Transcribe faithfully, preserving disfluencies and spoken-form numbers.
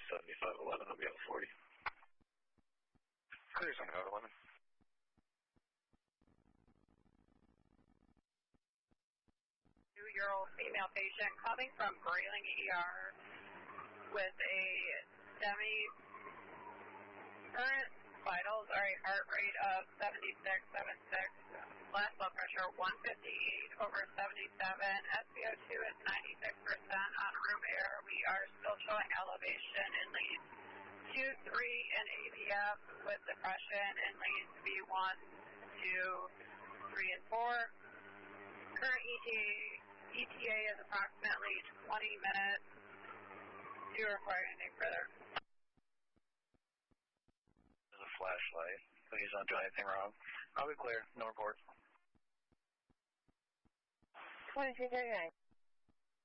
seventy-five eleven, I'll be out forty. Clear seventy-five eleven. Two-year-old female patient coming from Grayling E R with a STEMI. Current vitals are a heart rate of seventy-six seventy-six, last blood pressure one fifty-eight over seventy-seven, S p O two is ninety-six percent on room air. We are still showing elevation in leads two, three, and A V F with depression in leads V one, two, three, and four. Current E T A, E T A is approximately twenty minutes. Do you require anything further? There's a flashlight. Please don't do anything wrong. I'll be clear. No reports. twenty-two thirty-nine.